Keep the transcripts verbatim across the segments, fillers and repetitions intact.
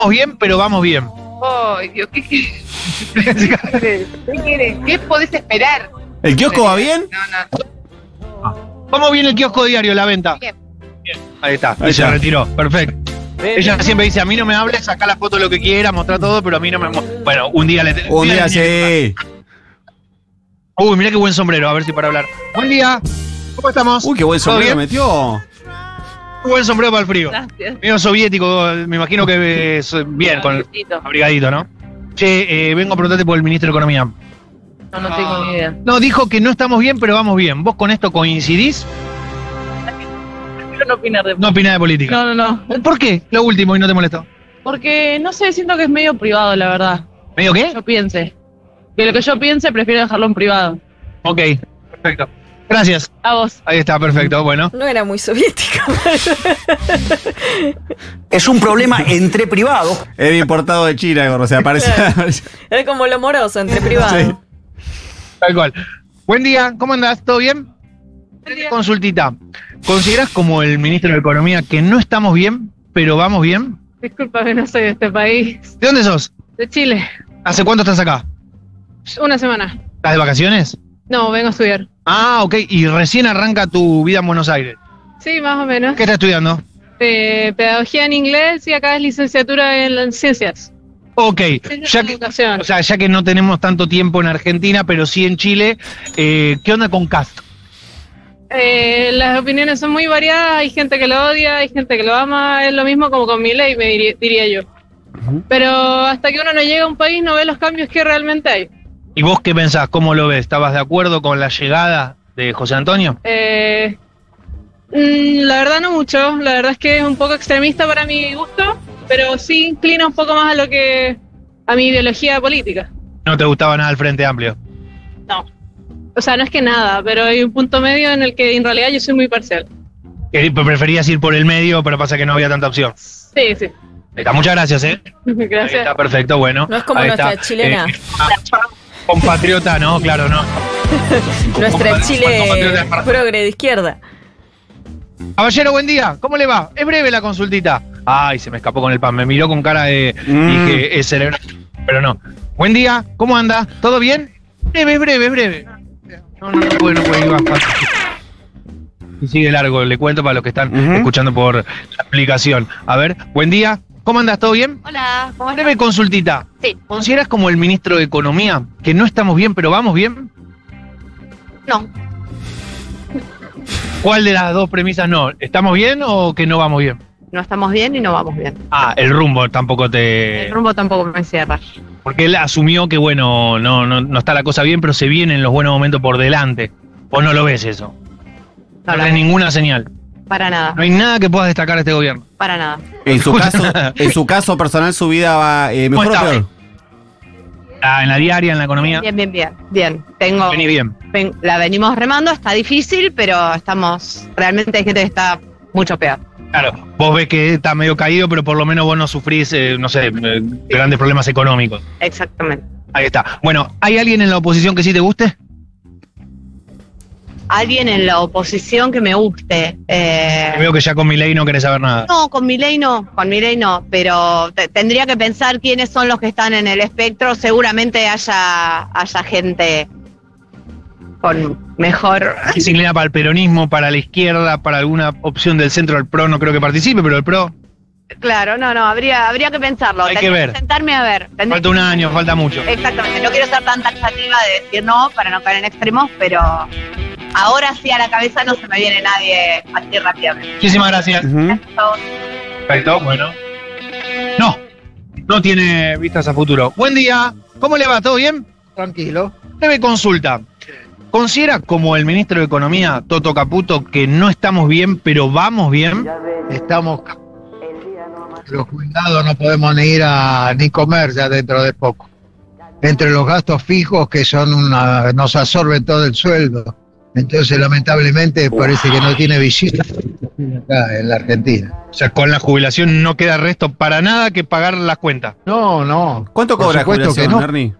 bien, pero vamos bien. Ay, Dios, ¿qué quieres? ¿Qué quieres? ¿Qué podés esperar? ¿El kiosco va bien? No, no. ¿Cómo viene el kiosco diario, la venta? Bien. Bien. Ahí está, Ahí se está. retiró, perfecto. Ella siempre dice, a mí no me hables, saca la foto lo que quiera, mostrar todo, pero a mí no me... mo-". Bueno, un día le... Un día le tenía que sí. tocar. Uy, mirá qué buen sombrero, a ver si para hablar. Buen día, ¿cómo estamos? Uy, qué buen ¿Todo sombrero bien? metió. Muy buen sombrero para el frío. Gracias. Medio soviético, me imagino que es bien, con el abrigadito, ¿no? Che, eh, vengo a preguntarte por el ministro de Economía. No, no tengo ni idea. No, dijo que no estamos bien, pero vamos bien. ¿Vos con esto coincidís? Prefiero no opinar de... No opinás de política. No, no, no. ¿Por qué? Lo último y no te molestó. Porque, no sé, siento que es medio privado, la verdad. ¿Medio qué? Yo piense. Que lo que yo piense, prefiero dejarlo en privado. Ok, perfecto. Gracias. A vos. Ahí está, perfecto. Bueno. No era muy soviético. Es un problema entre privados. Es importado de China, o sea, parece. Es como lo moroso entre privados. Sí. Tal cual. Buen día, ¿cómo andás? ¿Todo bien? Consultita. ¿Considerás como el ministro de Economía que no estamos bien, pero vamos bien? Discúlpame, no soy de este país. ¿De dónde sos? De Chile. ¿Hace cuánto estás acá? Una semana. ¿Estás de vacaciones? No, vengo a estudiar. Ah, ok. Y recién arranca tu vida en Buenos Aires. Sí, más o menos. ¿Qué estás estudiando? Eh, pedagogía en inglés y acá es licenciatura en las ciencias. Ok. Ciencias Ya de que, educación. o sea, ya que no tenemos tanto tiempo en Argentina, pero sí en Chile, eh, ¿qué onda con Cast? Eh, las opiniones son muy variadas, hay gente que lo odia, hay gente que lo ama, es lo mismo como con Milei, me diría, diría yo. Pero hasta que uno no llega a un país no ve los cambios que realmente hay. ¿Y vos qué pensás? ¿Cómo lo ves? ¿Estabas de acuerdo con la llegada de José Antonio? Eh, mm, la verdad no mucho, la verdad es que es un poco extremista para mi gusto, pero sí inclina un poco más a lo que a mi ideología política. ¿No te gustaba nada el Frente Amplio? No. O sea, no es que nada, pero hay un punto medio en el que en realidad yo soy muy parcial. Que preferías ir por el medio, pero pasa que no había tanta opción. Sí, sí. Ahí está, muchas gracias, ¿eh? Ahí Gracias. está, perfecto, bueno. No es como Ahí nuestra está. chilena. Eh, ah, compatriota, no, claro, no. Nuestra Compa- Chile compatriota para- progre de izquierda. Caballero, buen día. ¿Cómo le va? Es breve la consultita. Ay, se me escapó con el pan. Me miró con cara de... Mm. Dije, es cerebral. Pero no. Buen día. ¿Cómo anda? ¿Todo bien? Breve, breve, breve. No, no, no puede, no puede ir más fácil. Y sigue largo, le cuento para los que están Ujú. escuchando por la aplicación. A ver, buen día. ¿Cómo andas? ¿Todo bien? Hola, ¿cómo estás? Breve consultita. Sí. ¿Consideras como el ministro de Economía que no estamos bien, pero vamos bien? No, ¿Cuál de las dos premisas no? ¿Estamos bien o que no vamos bien? no estamos bien y no vamos bien. Ah, el rumbo tampoco te... El rumbo tampoco me cierra. Porque él asumió que, bueno, no, no, no está la cosa bien, pero se vienen los buenos momentos por delante. ¿O no lo ves eso? No, No, la- ves ninguna señal. Para nada, No hay nada que puedas destacar de este gobierno. para nada. En su caso, en su caso personal, su vida va eh, mejor o ¿Cómo está? peor. Ah, en la diaria, en la economía. Bien, bien, bien. Bien. Tengo, Vení bien. ven- la venimos remando, está difícil, pero estamos. Realmente hay gente que está mucho peor. Claro, vos ves que está medio caído, pero por lo menos vos no sufrís, eh, no sé, eh, grandes problemas económicos. Exactamente. Ahí está. Bueno, ¿hay alguien en la oposición que sí te guste? Alguien en la oposición que me guste. eh, Veo que ya con mi ley no querés saber nada. No, con Milei no, con Milei no, pero te- tendría que pensar quiénes son los que están en el espectro. Seguramente haya, haya gente con mejor. ¿Se inclina para el peronismo, para la izquierda, para alguna opción del centro del PRO? No creo que participe, pero el PRO... Claro, no, no, habría, habría que pensarlo. Hay que Tendría ver. Sentarme a ver. Tendría- Falta un año, falta mucho. Exactamente, no quiero ser tan taxativa de decir no para no caer en extremos, pero ahora sí a la cabeza no se me viene nadie así rápidamente. Muchísimas gracias. Ujú. Perfecto, bueno. No, no tiene vistas a futuro. Buen día, ¿cómo le va? ¿Todo bien? Tranquilo. Breve consulta. ¿Considera como el ministro de Economía, Toto Caputo, que no estamos bien, pero vamos bien? Estamos. Los jubilados no podemos ni ir a ni comer ya dentro de poco. Entre los gastos fijos que son una, nos absorben todo el sueldo. Entonces, lamentablemente, parece que no tiene visita acá en la Argentina. O sea, con la jubilación no queda resto para nada que pagar las cuentas. No, no. ¿Cuánto Por cobra la supuesto que jubilación, no. Ernie?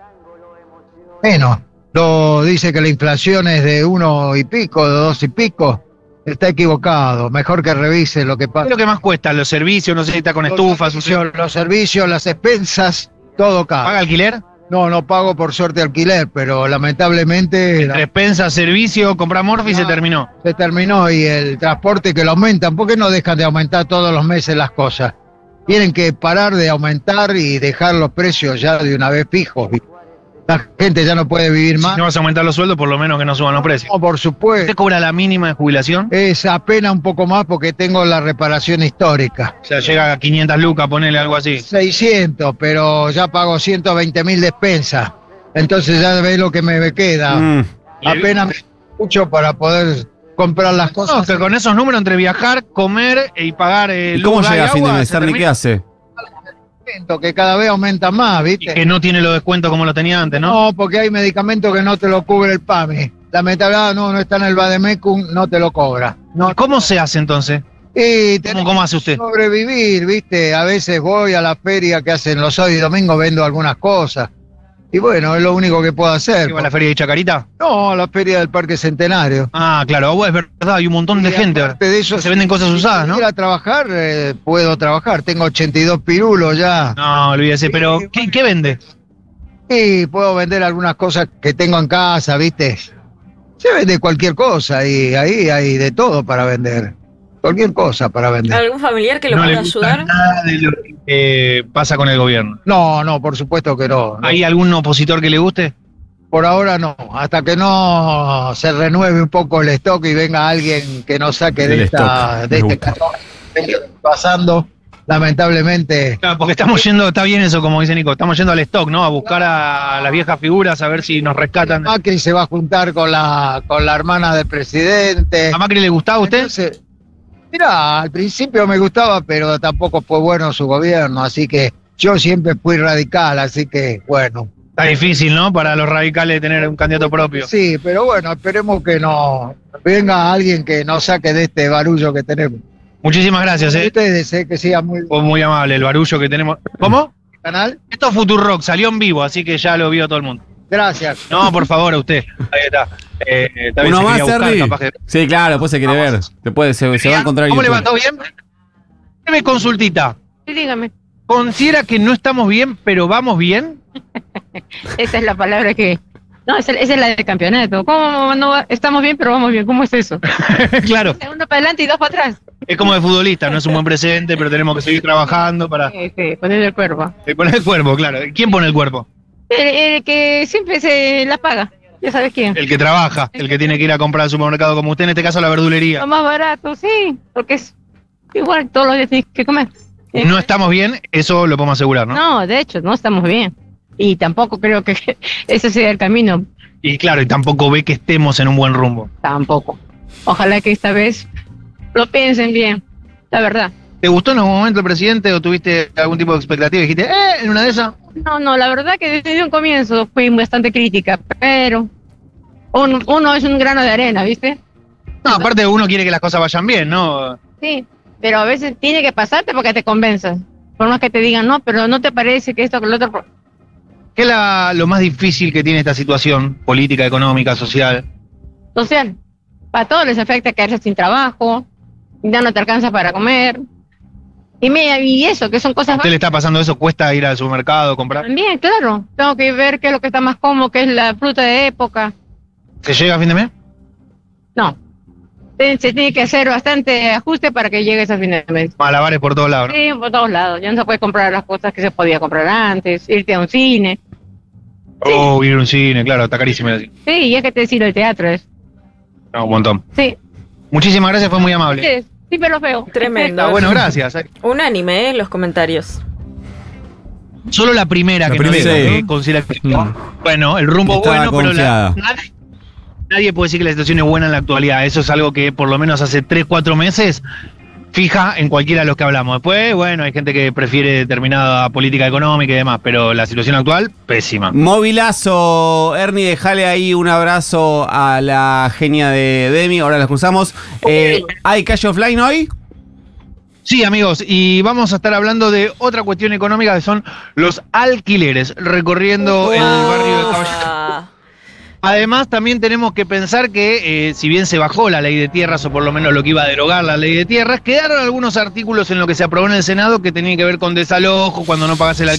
Menos. Lo dice que la inflación es de uno y pico, de dos y pico. está equivocado. Mejor que revise lo que ¿Qué pasa. es lo que más cuesta? Los servicios, no sé si está con estufas, Los usted servicios, los servicios, las expensas, todo paga caro. alquiler, No, no pago por suerte alquiler, pero lamentablemente la- despensa, servicio, compra morfi y se No. terminó. se terminó y el transporte que lo aumentan. ¿Por qué no dejan de aumentar todos los meses las cosas? Tienen que parar de aumentar y dejar los precios ya de una vez fijos. La gente ya no puede vivir Si más. no vas a aumentar los sueldos, por lo menos que no suban los precios. No, por supuesto. ¿Usted cobra la mínima de jubilación? Es apenas un poco más porque tengo la reparación histórica. O sea, llega a quinientas lucas, ponele algo así. seiscientos, pero ya pago ciento veinte mil despensas. Entonces ya ve lo que me queda. Mm. Apenas me mucho para poder comprar las No, cosas. que con esos números entre viajar, comer y pagar eh, ¿Y cómo luz, gas llega y a fin de agua, mes, se Ernie? ¿Qué termina. hace? Que cada vez aumenta más, Y ¿viste? que no tiene los descuentos como lo tenía antes, ¿no? No, porque hay medicamentos que no te lo cubre el PAMI. Lamentablemente, no, no está en el Bademecum, no te lo cobra. No. ¿Cómo se hace entonces? Y tenés ¿Cómo, cómo hace usted? que sobrevivir, ¿viste? A veces voy a la feria que hacen los sábados y domingos, vendo algunas cosas. Y bueno, es lo único que puedo hacer. ¿Iba a la feria de Chacarita? No, a la feria del Parque Centenario. Ah, claro, vos es verdad, hay un montón de Y gente ahora. aparte de eso, Se venden cosas usadas, ¿no? Ir a trabajar, eh, puedo trabajar. Tengo ochenta y dos pirulos ya. No, olvídese, pero ¿qué, qué vende? Y puedo vender algunas cosas que tengo en casa, ¿viste? Se vende cualquier cosa y ahí hay de todo para vender. Cualquier cosa para vender. ¿Algún familiar que lo No le pueda gusta ayudar? nada de lo que eh, pasa con el gobierno. No, no, por supuesto que no. no. ¿Hay algún opositor que le guste? Por ahora no. Hasta que no se renueve un poco el stock y venga alguien que nos saque de, El esta, stock, de me este gusta. cartón que está pasando, lamentablemente. Claro, porque estamos yendo, está bien eso como dice Nico, estamos yendo al stock, ¿no? A buscar a las viejas figuras, a ver si nos rescatan. Macri se va a juntar con la, con la hermana del presidente. ¿A Macri le gustaba a usted? Entonces, mira, al principio me gustaba, pero tampoco fue bueno su gobierno, así que yo siempre fui radical, así que bueno. Está difícil, ¿no? Para los radicales tener un candidato propio. Sí, pero bueno, esperemos que no venga alguien que nos saque de este barullo que tenemos. Muchísimas gracias, Y ¿eh? ustedes, eh, que sigan muy Fue muy amable el barullo que tenemos. ¿Cómo? canal. Esto es Futurock, salió en vivo, así que ya lo vio todo el mundo. Gracias. No, por favor, a usted. Ahí está. Eh, tal vez Uno se más, quería buscar, Ernie. capaz que- Sí, claro, después se quiere ver. Después se, se va a encontrar en ¿Cómo le va? YouTube. ¿Todo bien? Deme consultita. Sí, dígame. ¿Considera que no estamos bien, pero vamos bien? Esa es la palabra que... No, esa, esa es la del campeonato. ¿Cómo no va- estamos bien, pero vamos bien? ¿Cómo es eso? Claro, Uno para adelante y dos para atrás. es como de futbolista, no es un buen presente, pero tenemos que seguir trabajando para Sí, sí, poner el cuerpo. eh, poner el cuerpo, claro. ¿Quién pone el cuerpo? El, el que siempre se la paga. Ya sabes quién. El que trabaja, el que tiene que ir a comprar al supermercado, como usted en este caso a la verdulería. Lo más barato, sí. Porque es igual, todos los días tienes que comer. Eh, No estamos bien, eso lo podemos asegurar, ¿no? No, de hecho, no estamos bien. Y tampoco creo que ese sea el camino. Y claro, y tampoco ve que estemos en un buen rumbo. Tampoco. Ojalá que esta vez lo piensen bien. La verdad. ¿Te gustó en algún momento el presidente o tuviste algún tipo de expectativa? Dijiste, eh, en una de esas. No, no, la verdad que desde un comienzo fui bastante crítica, pero uno, uno es un grano de arena, ¿viste? No, aparte uno quiere que las cosas vayan bien, ¿no? Sí, pero a veces tiene que pasarte porque te convenzas. Por más que te digan, no, pero no te parece que esto, que lo otro. ¿Qué es la- lo más difícil que tiene esta situación política, económica, social? Social. A todos les afecta quedarse sin trabajo, ya no te alcanza para comer. Y, me, y eso, que son ¿A cosas usted le está pasando eso? ¿Cuesta ir al supermercado, comprar? también, claro. Tengo que ver qué es lo que está más cómodo, qué es la fruta de época. ¿Se llega a fin de mes? No. Se, se tiene que hacer bastante ajuste para que llegues a fin de mes. Malabares por todos lados, ¿no? Sí, por todos lados. Ya no se puede comprar las cosas que se podía comprar antes, irte a un cine. Oh, ir a un cine, claro, está carísimo ir al cine. Sí, y es que te decir el teatro es. No, un montón. Sí, Muchísimas gracias, fue muy amable. sí, sí, pero feo. Tremendo. Ah, bueno, gracias. Unánime, ¿eh? Los comentarios. Solo la primera La que primera, nos dijo sí. que considera que Mm. bueno, el rumbo Estaba bueno, pero la- confiada. nadie, nadie puede decir que la situación es buena en la actualidad. Eso es algo que por lo menos hace tres, cuatro meses fija en cualquiera de los que hablamos. Después, bueno, hay gente que prefiere determinada política económica y demás, pero la situación actual, pésima. Movilazo, Ernie, dejale ahí un abrazo a la genia de Demi. Ahora las cruzamos. Eh, ¿Hay cash offline hoy? Sí, amigos, y vamos a estar hablando de otra cuestión económica que son los alquileres, recorriendo el barrio de Caballito. Ah, Además, también tenemos que pensar que, eh, si bien se bajó la ley de tierras, o por lo menos lo que iba a derogar la ley de tierras, quedaron algunos artículos en lo que se aprobó en el Senado que tenían que ver con desalojo, cuando no pagas el